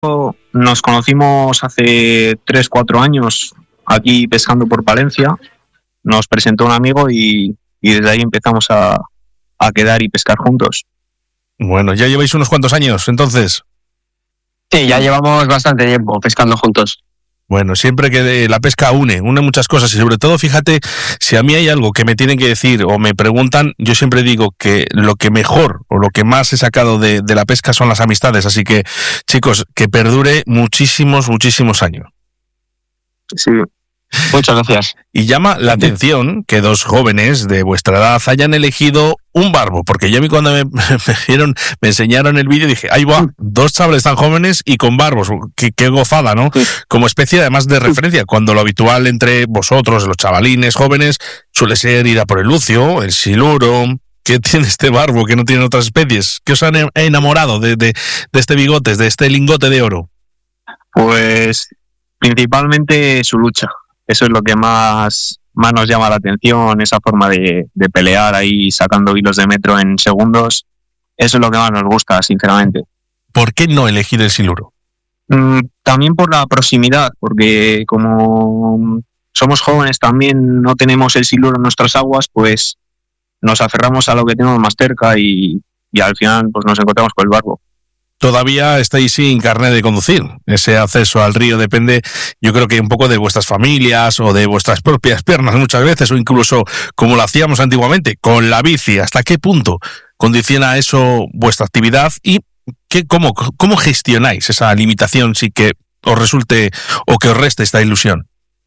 nos conocimos hace 3-4 años aquí pescando por Palencia. Nos presentó un amigo y desde ahí empezamos a quedar y pescar juntos. Bueno, ya lleváis unos cuantos años, entonces. Sí, ya llevamos bastante tiempo pescando juntos. Bueno, siempre que la pesca une muchas cosas y sobre todo, fíjate, si a mí hay algo que me tienen que decir o me preguntan, yo siempre digo que lo que mejor o lo que más he sacado de la pesca son las amistades. Así que, chicos, que perdure muchísimos años. Sí. Muchas gracias. Y llama la atención que dos jóvenes de vuestra edad hayan elegido un barbo, porque yo a mí cuando me enseñaron el vídeo dije, ahí va, dos chavales tan jóvenes y con barbos, qué gozada, ¿no? Como especie además de referencia, cuando lo habitual entre vosotros, los chavalines jóvenes, suele ser ir a por el lucio, el siluro. ¿Qué tiene este barbo que no tiene otras especies? ¿Qué os han enamorado de este bigotes, de este lingote de oro? Pues principalmente su lucha. Eso es lo que más nos llama la atención, esa forma de pelear ahí sacando hilos de metro en segundos. Eso es lo que más nos gusta, sinceramente. ¿Por qué no elegir el siluro? También por la proximidad, porque como somos jóvenes también no tenemos el siluro en nuestras aguas, pues nos aferramos a lo que tenemos más cerca y al final pues nos encontramos con el barbo. Todavía estáis sin carnet de conducir. Ese acceso al río depende, yo creo que un poco de vuestras familias o de vuestras propias piernas muchas veces, o incluso como lo hacíamos antiguamente, con la bici. ¿Hasta qué punto condiciona eso vuestra actividad y cómo gestionáis esa limitación si que os resulte o que os reste esta ilusión?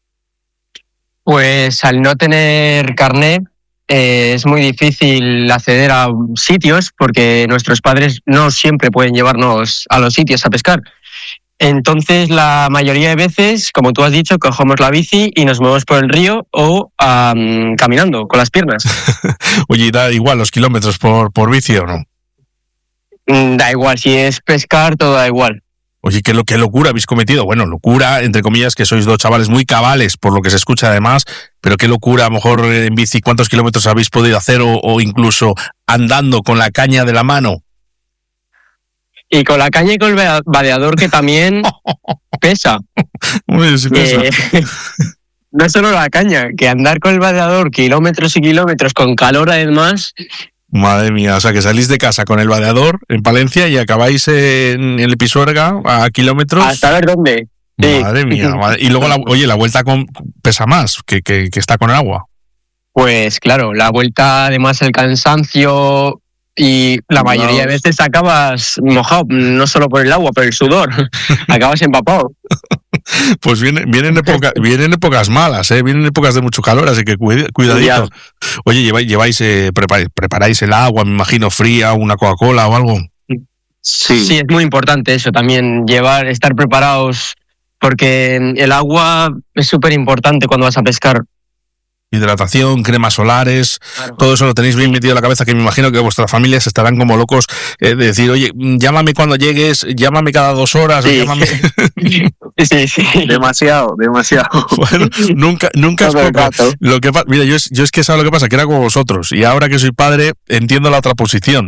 Pues al no tener carnet, es muy difícil acceder a sitios porque nuestros padres no siempre pueden llevarnos a los sitios a pescar. Entonces, la mayoría de veces, como tú has dicho, cogemos la bici y nos movemos por el río o caminando con las piernas. Oye, ¿da igual los kilómetros por bici o no? Da igual, si es pescar, todo da igual. Oye, qué locura habéis cometido. Bueno, locura, entre comillas, que sois dos chavales muy cabales, por lo que se escucha además, pero qué locura, a lo mejor en bici, ¿cuántos kilómetros habéis podido hacer o incluso andando con la caña de la mano? Y con la caña y con el vadeador, que también pesa. Uy, sí pesa. No solo la caña, que andar con el vadeador kilómetros y kilómetros con calor además. Madre mía, o sea que salís de casa con el vadeador en Palencia y acabáis en el Pisuerga a kilómetros. Hasta ver dónde. Sí. Madre mía. Y luego, la vuelta pesa más que está con el agua. Pues claro, la vuelta, además el cansancio y la mayoría de veces acabas mojado, no solo por el agua, por el sudor. Acabas empapado. Pues vienen épocas malas, vienen épocas de mucho calor, así que cuidadito. Oye, preparáis el agua, me imagino, fría, una Coca-Cola o algo. Sí, es muy importante eso también, estar preparados, porque el agua es súper importante cuando vas a pescar. Hidratación, cremas solares, claro. Todo eso lo tenéis bien metido en la cabeza, que me imagino que vuestras familias estarán como locos de decir, oye, llámame cuando llegues, llámame cada 2 horas. Sí. Llámame. Sí. Demasiado. Bueno, nunca es poco. Mira, yo es que sabes lo que pasa, que era como vosotros, y ahora que soy padre entiendo la otra posición.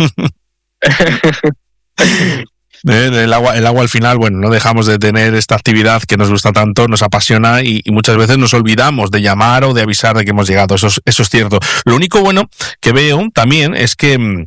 El agua al final, bueno, no dejamos de tener esta actividad que nos gusta tanto, nos apasiona y muchas veces nos olvidamos de llamar o de avisar de que hemos llegado, eso es cierto. Lo único bueno que veo también es que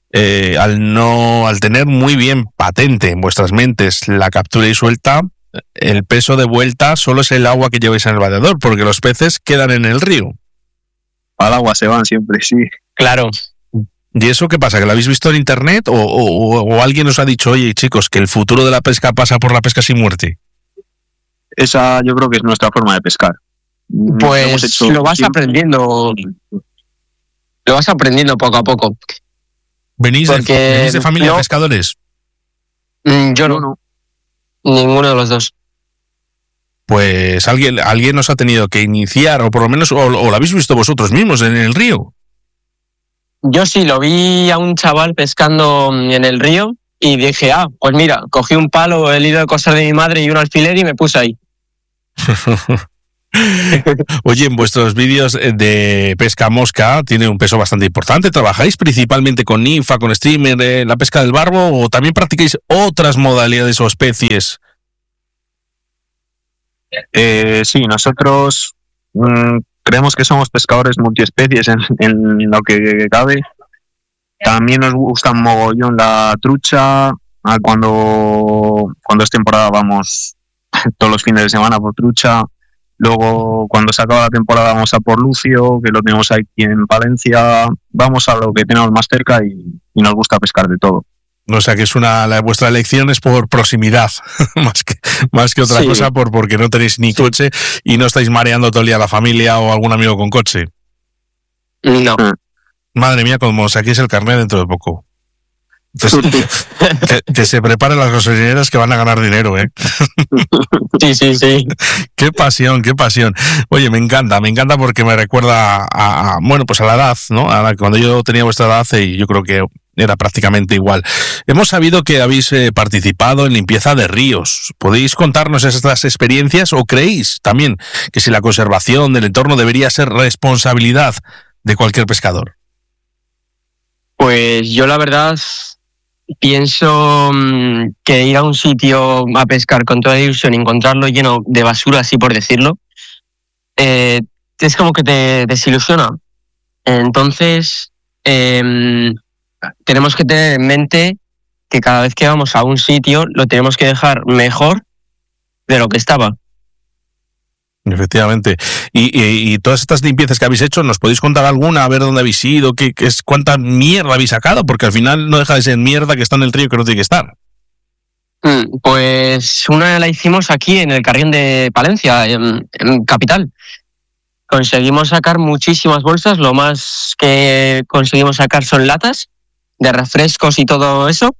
al tener muy bien patente en vuestras mentes la captura y suelta, el peso de vuelta solo es el agua que lleváis en el vadeador, porque los peces quedan en el río. Al agua se van siempre, sí. Claro. ¿Y eso qué pasa? ¿Que lo habéis visto en internet o alguien os ha dicho, oye, chicos, que el futuro de la pesca pasa por la pesca sin muerte? Esa yo creo que es nuestra forma de pescar. Pues lo vas aprendiendo. Lo vas aprendiendo poco a poco. ¿Venís de familia de pescadores? Yo no. Ninguno de los dos. Pues alguien os ha tenido que iniciar, o por lo menos o lo habéis visto vosotros mismos en el río. Yo sí, lo vi a un chaval pescando en el río y dije, pues mira, cogí un palo, el hilo de coser de mi madre y un alfiler y me puse ahí. Oye, en vuestros vídeos de pesca mosca tiene un peso bastante importante. ¿Trabajáis principalmente con ninfa, con streamer, la pesca del barbo o también practicáis otras modalidades o especies? Sí, nosotros creemos que somos pescadores multiespecies en lo que cabe. También nos gusta un mogollón la trucha. Cuando es temporada vamos todos los fines de semana por trucha. Luego, cuando se acaba la temporada, vamos a por lucio, que lo tenemos aquí en Palencia. Vamos a lo que tenemos más cerca y nos gusta pescar de todo. O sea que es vuestra elección es por proximidad, más que otra cosa, porque no tenéis ni coche y no estáis mareando todo el día a la familia o algún amigo con coche. No. Madre mía, como saquéis el carnet dentro de poco. Entonces, que se preparen las gasolineras que van a ganar dinero, ¿eh? Sí. Qué pasión, qué pasión. Oye, me encanta porque me recuerda a la edad, ¿no? Cuando yo tenía vuestra edad y yo creo que era prácticamente igual. Hemos sabido que habéis participado en limpieza de ríos. ¿Podéis contarnos estas experiencias o creéis también que si la conservación del entorno debería ser responsabilidad de cualquier pescador? Pues yo la verdad pienso que ir a un sitio a pescar con toda ilusión y encontrarlo lleno de basura, así por decirlo, es como que te desilusiona. Entonces, tenemos que tener en mente que cada vez que vamos a un sitio lo tenemos que dejar mejor de lo que estaba. Efectivamente. Y todas estas limpiezas que habéis hecho, ¿nos podéis contar alguna? A ver dónde habéis ido, cuánta mierda habéis sacado, porque al final no deja de ser mierda que está en el río que no tiene que estar. Pues una la hicimos aquí en el Carrión de Palencia, en Capital. Conseguimos sacar muchísimas bolsas, lo más que conseguimos sacar son latas de refrescos y todo eso.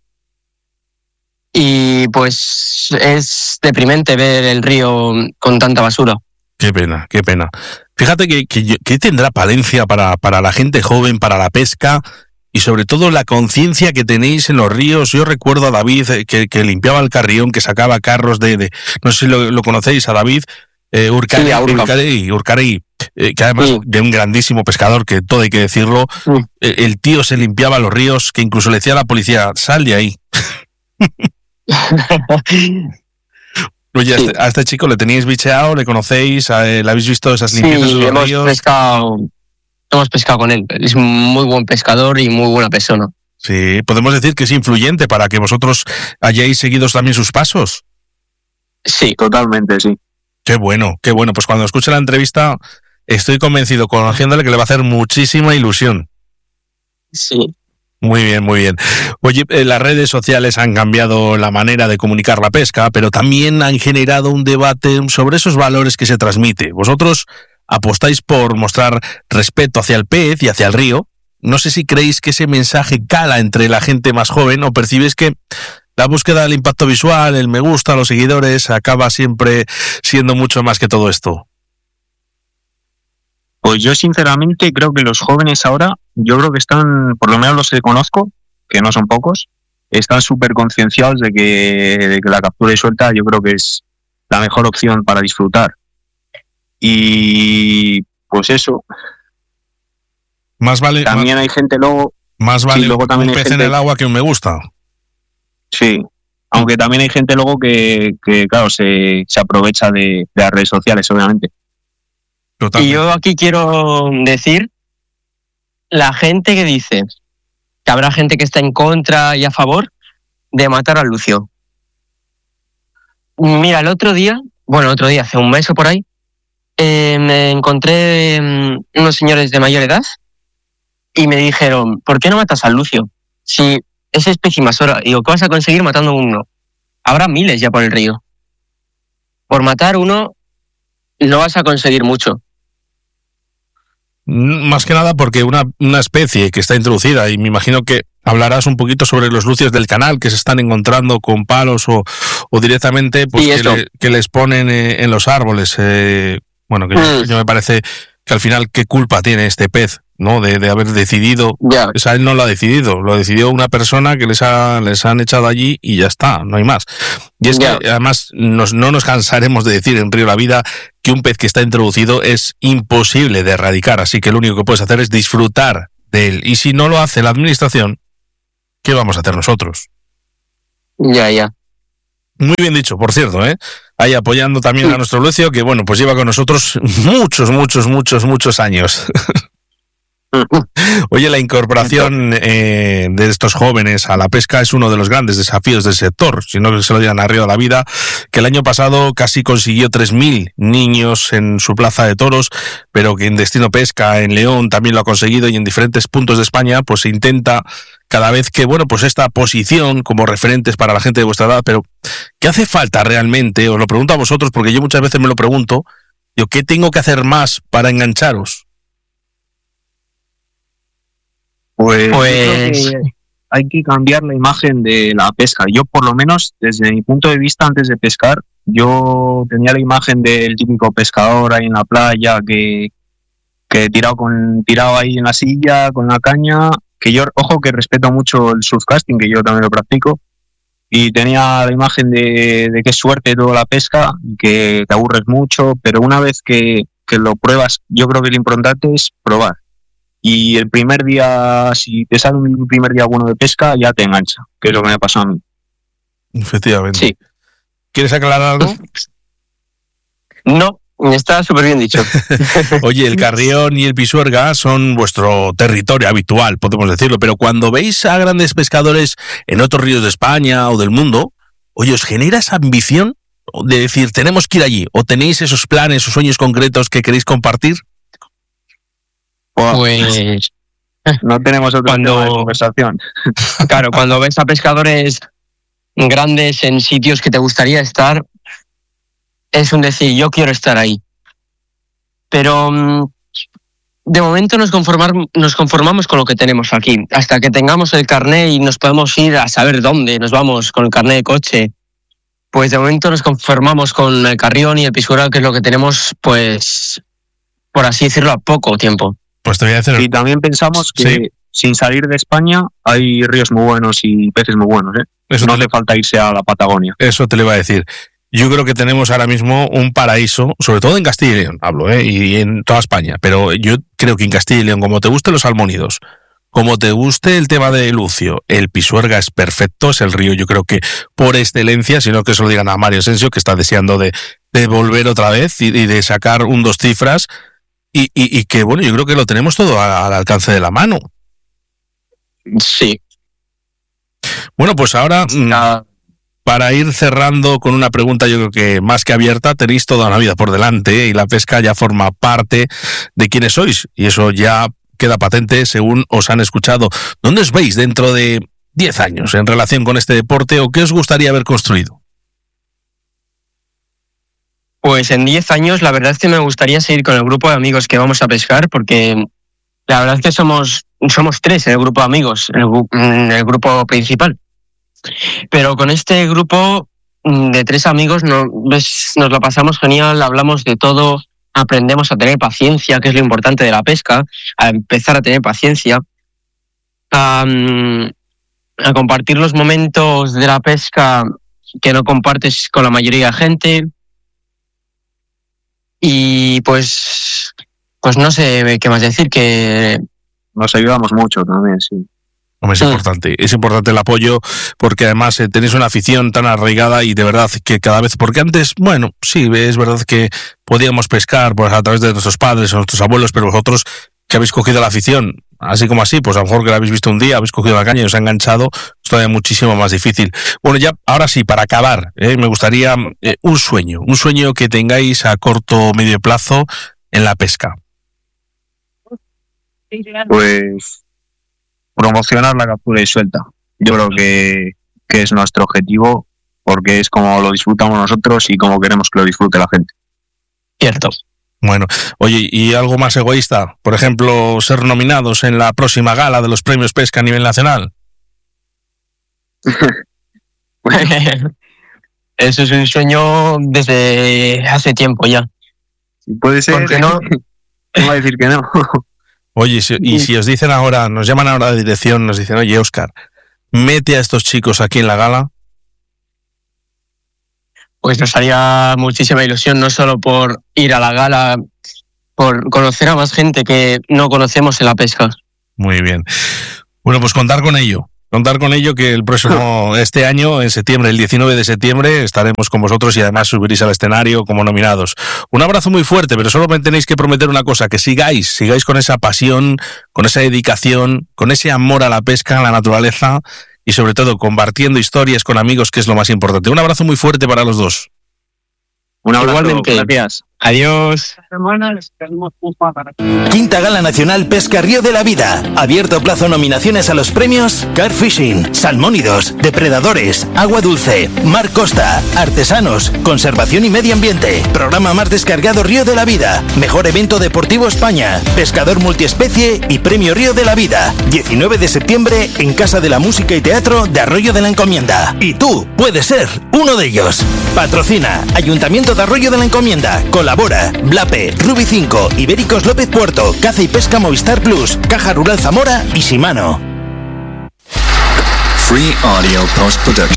Y pues es deprimente ver el río con tanta basura. Qué pena, qué pena. Fíjate que tendrá Palencia para la gente joven, para la pesca y sobre todo la conciencia que tenéis en los ríos. Yo recuerdo a David que limpiaba el Carrión, que sacaba carros no sé si lo conocéis, a David Urcarey, que además de un grandísimo pescador, que todo hay que decirlo. El tío se limpiaba los ríos, que incluso le decía a la policía, sal de ahí. Oye, a este chico le teníais bicheado, le conocéis, le habéis visto esas limpiezas en los ríos. Hemos pescado con él. Es un muy buen pescador y muy buena persona. Sí, podemos decir que es influyente para que vosotros hayáis seguido también sus pasos. Sí, totalmente, sí. Qué bueno. Pues cuando escuche la entrevista estoy convencido, conociéndole, que le va a hacer muchísima ilusión. Sí. Muy bien. Oye, las redes sociales han cambiado la manera de comunicar la pesca, pero también han generado un debate sobre esos valores que se transmite. Vosotros apostáis por mostrar respeto hacia el pez y hacia el río. No sé si creéis que ese mensaje cala entre la gente más joven o percibes que la búsqueda del impacto visual, el me gusta, los seguidores, acaba siempre siendo mucho más que todo esto. Pues yo sinceramente creo que los jóvenes ahora, yo creo que están, por lo menos los que conozco, que no son pocos, están súper concienciados de que la captura y suelta yo creo que es la mejor opción para disfrutar. Y pues eso. Más vale. También hay gente luego. Más vale sí, luego también un pez en el agua que un me gusta. Sí. Aunque también hay gente luego que claro, se aprovecha de las redes sociales, obviamente. Totalmente. Y yo aquí quiero decir, la gente que dice que habrá gente que está en contra y a favor de matar a Lucio. Mira, el otro día, hace un mes o por ahí, me encontré unos señores de mayor edad y me dijeron, ¿por qué no matas a Lucio? Si es especie invasora. Digo, ¿qué vas a conseguir matando uno? Habrá miles ya por el río. Por matar uno no vas a conseguir mucho. Más que nada porque una especie que está introducida, y me imagino que hablarás un poquito sobre los lucios del canal que se están encontrando con palos o directamente pues que les ponen en los árboles. Yo me parece que al final qué culpa tiene este pez, ¿no? De haber decidido. Ya. O sea, él no lo ha decidido, lo decidió una persona que les han echado allí y ya está, no hay más. Y es Ya. que además no nos cansaremos de decir en Río La Vida que un pez que está introducido es imposible de erradicar, así que lo único que puedes hacer es disfrutar de él. Y si no lo hace la administración, ¿qué vamos a hacer nosotros? Ya. Muy bien dicho, por cierto, ahí apoyando también a nuestro Lucio, que bueno, pues lleva con nosotros muchos años. Oye, la incorporación de estos jóvenes a la pesca es uno de los grandes desafíos del sector, si no se lo digan a Río de la Vida, que el año pasado casi consiguió 3.000 niños en su plaza de toros, pero que en Destino Pesca, en León, también lo ha conseguido, y en diferentes puntos de España pues se intenta cada vez que, bueno, pues esta posición como referentes para la gente de vuestra edad, pero ¿qué hace falta realmente? Os lo pregunto a vosotros, porque yo muchas veces me lo pregunto, digo, ¿qué tengo que hacer más para engancharos? Pues yo creo que hay que cambiar la imagen de la pesca. Yo, por lo menos, desde mi punto de vista, antes de pescar, yo tenía la imagen del típico pescador ahí en la playa que tirado ahí en la silla con la caña, que yo, ojo, que respeto mucho el surfcasting, que yo también lo practico, y tenía la imagen de que es suerte toda la pesca, que te aburres mucho, pero una vez que lo pruebas, yo creo que lo importante es probar. Y el primer día, si te sale un primer día bueno de pesca, ya te engancha, que es lo que me pasó a mí. Efectivamente. Sí. ¿Quieres aclarar algo? No, está súper bien dicho. Oye, el Carrión y el Pisuerga son vuestro territorio habitual, podemos decirlo, pero cuando veis a grandes pescadores en otros ríos de España o del mundo, oye, ¿os genera esa ambición de decir, tenemos que ir allí? ¿O tenéis esos planes o sueños concretos que queréis compartir? Pues no tenemos otro tema de conversación. Claro, cuando ves a pescadores grandes en sitios que te gustaría estar, es un decir, yo quiero estar ahí. Pero de momento nos conformamos con lo que tenemos aquí. Hasta que tengamos el carné y nos podemos ir a saber dónde nos vamos con el carné de coche, pues de momento nos conformamos con el Carrión y el Pisuerga, que es lo que tenemos, pues, por así decirlo, a poco tiempo. Pues te voy a decir. Y también pensamos que sin salir de España hay ríos muy buenos y peces muy buenos, Eso no hace falta irse a la Patagonia. Eso te lo iba a decir. Yo creo que tenemos ahora mismo un paraíso, sobre todo en Castilla y León, hablo, y en toda España, pero yo creo que en Castilla y León, como te gusten los salmónidos, como te guste el tema de Lucio, el Pisuerga es perfecto, es el río, yo creo que por excelencia, sino que se lo digan a Mario Asensio, que está deseando de volver otra vez y de sacar un 2 cifras, y que, bueno, yo creo que lo tenemos todo al alcance de la mano. Sí. Bueno, pues ahora, para ir cerrando con una pregunta, yo creo que más que abierta, tenéis toda una vida por delante y la pesca ya forma parte de quienes sois, y eso ya queda patente según os han escuchado. ¿Dónde os veis dentro de 10 años en relación con este deporte, o qué os gustaría haber construido? Pues en 10 años la verdad es que me gustaría seguir con el grupo de amigos que vamos a pescar, porque la verdad es que somos 3 en el grupo de amigos, en el grupo principal. Pero con este grupo de 3 amigos nos lo pasamos genial, hablamos de todo, aprendemos a tener paciencia, que es lo importante de la pesca, a empezar a tener paciencia, a compartir los momentos de la pesca que no compartes con la mayoría de gente. Y pues no sé qué más decir, que nos ayudamos mucho también, sí. Hombre, es importante el apoyo, porque además tenéis una afición tan arraigada y de verdad que cada vez, porque antes, bueno, sí, es verdad que podíamos pescar pues a través de nuestros padres o nuestros abuelos, pero vosotros que habéis cogido la afición, así como así, pues a lo mejor que la habéis visto un día, habéis cogido la caña y os ha enganchado, es todavía muchísimo más difícil. Bueno, ya, ahora sí, para acabar, me gustaría un sueño que tengáis a corto o medio plazo en la pesca. Pues promocionar la captura y suelta. Yo creo que es nuestro objetivo, porque es como lo disfrutamos nosotros y como queremos que lo disfrute la gente. Cierto. Bueno, oye, ¿y algo más egoísta? Por ejemplo, ser nominados en la próxima gala de los premios Pesca a nivel nacional. Eso es un sueño desde hace tiempo ya. Puede ser. Porque no, ¿Cómo va a decir que no? Oye, y si os dicen ahora, nos llaman ahora de dirección, nos dicen, oye, Óscar, mete a estos chicos aquí en la gala. Pues nos haría muchísima ilusión, no solo por ir a la gala, por conocer a más gente que no conocemos en la pesca. Muy bien. Bueno, pues contar con ello que el próximo, este año, en septiembre, el 19 de septiembre, estaremos con vosotros y además subiréis al escenario como nominados. Un abrazo muy fuerte, pero solo me tenéis que prometer una cosa, que sigáis con esa pasión, con esa dedicación, con ese amor a la pesca, a la naturaleza y sobre todo compartiendo historias con amigos, que es lo más importante. Un abrazo muy fuerte para los dos. Un abrazo, Igualmente. gracias. Adiós. Quinta Gala Nacional Pesca Río de la Vida. Abierto plazo nominaciones a los premios Carfishing, Salmónidos, Depredadores, Agua Dulce, Mar Costa, Artesanos, Conservación y Medio Ambiente. Programa más descargado Río de la Vida. Mejor evento deportivo España. Pescador multiespecie y Premio Río de la Vida. 19 de septiembre en Casa de la Música y Teatro de Arroyo de la Encomienda. Y tú puedes ser uno de ellos. Patrocina Ayuntamiento de Arroyo de la Encomienda. Colabora Blape, Rubi 5, Ibéricos López Puerto, Caza y Pesca Movistar Plus, Caja Rural Zamora y Shimano. Free Audio Post Production.